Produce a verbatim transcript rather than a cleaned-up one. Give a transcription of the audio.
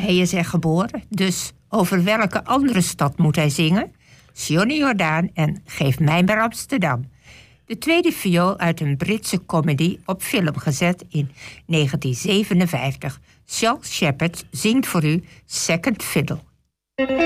hij is er geboren, dus over welke andere stad moet hij zingen? Johnny Jordaan en Geef mij maar Amsterdam. De tweede viool uit een Britse comedy op film gezet in negentien zevenenvijftig. Charles Shepard zingt voor u Second Fiddle.